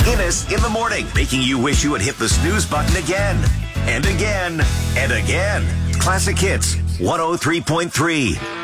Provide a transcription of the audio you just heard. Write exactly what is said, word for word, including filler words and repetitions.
Innes in the morning, making you wish you had hit the snooze button again and again and again. Classic Hits one oh three point three.